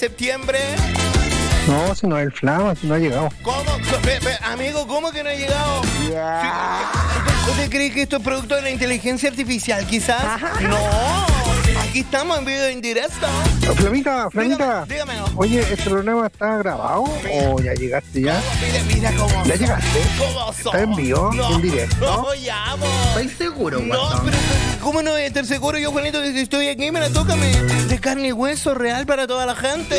septiembre. No, si no es el Flama, si no ha llegado. ¿Cómo? Amigo, ¿cómo que no ha llegado? ¿Usted cree que esto es producto de la inteligencia artificial, quizás? No, aquí estamos en video en directo. Flamita. Dígame. Oye, ¿este programa está grabado o ya llegaste ya? Mira cómo. ¿Ya llegaste? ¿Cómo son? ¿Está en vivo? ¿En directo? No, ya, vos. ¿Estás seguro, No, guatón? pero ¿cómo no voy a estar seguro yo, Juanito, que estoy aquí? Mira, tócame de carne y hueso real para toda la gente.